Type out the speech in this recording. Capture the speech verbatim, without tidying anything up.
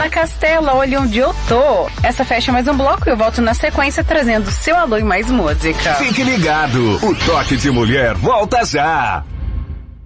Ana Castela, olha onde eu tô. Essa fecha mais um bloco e eu volto na sequência trazendo seu alô e mais música. Fique ligado, o Toque de Mulher volta já.